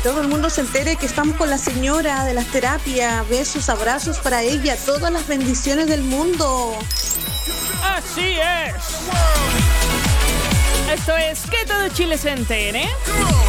todo el mundo se entere que estamos con la señora de las terapias. Besos, abrazos para ella, todas las bendiciones del mundo. Así es. Esto es Que todo Chile se entere.